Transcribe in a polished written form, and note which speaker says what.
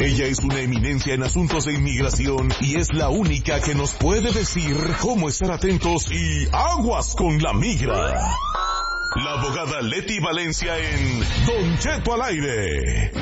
Speaker 1: Ella es una eminencia en asuntos de inmigración y es la única que nos puede decir cómo estar atentos y aguas con la migra. La abogada Leti Valencia en Don Cheto al aire.